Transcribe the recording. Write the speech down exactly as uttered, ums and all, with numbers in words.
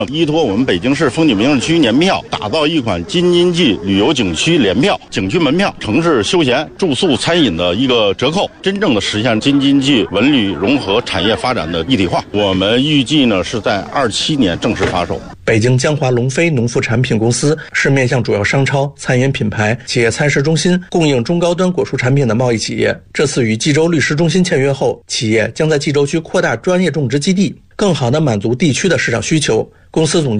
依托我们北京市风景名胜区年票，打造一款京津冀旅游景区联票、景区门票、城市休闲、住宿、餐饮的一个折扣，真正的实现京津冀文旅融合产业发展的一体化。我们预计呢是在二七年正式发售。 北京江华龙飞农副产品公司是面向主要商超、餐饮品牌、企业餐食中心供应中高端果蔬产品的贸易企业。这次与冀州律师中心签约后，企业将在冀州区扩大专业种植基地，更好地满足地区的市场需求。公司总